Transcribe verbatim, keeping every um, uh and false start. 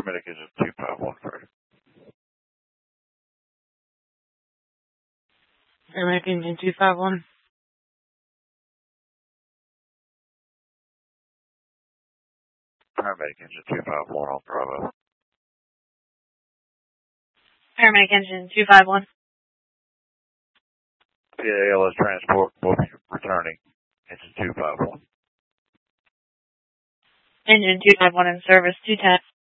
Paramedic engine two five one first. Paramedic engine two five one. Paramedic engine two five one on Bravo. Paramedic engine two five one. P A L S transport will be returning. Engine two five one. Engine two five one in service, two ten.